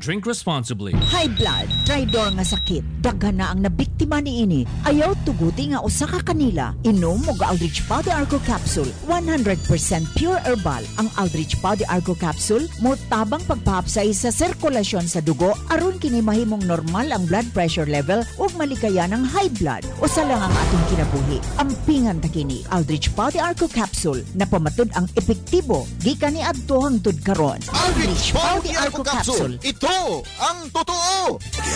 Drink responsibly. High blood, traidor nga sakit. Daghan na ang nabiktima niini. Ayaw tuguti nga usa ka kanila. Inom og Aldrich Pau de Arco Capsule. 100% pure herbal. Ang Aldrich Pau de Arco Capsule mo tabang pagpahapsay sa sirkulasyon sa dugo aron kini mahimong normal ang blood pressure level ug malikayan ang high blood. Usa lang ang atong kinabuhi. Ampingan ta kini Aldrich Pau de Arco Capsule na pamatud ang epektibo gikan ni adto hangtod karon. Aldrich Pau de Arco Capsule. Ito ang totoo.